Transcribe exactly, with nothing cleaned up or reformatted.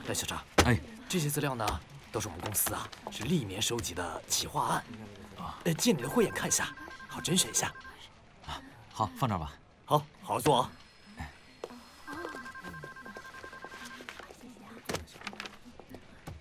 戴校长， 哎， 这些资料呢，都是我们公司啊，是历年收集的企划案，呃，借你的慧眼看一下，好甄选一下。 啊，好，放这儿吧。 好，好好做啊。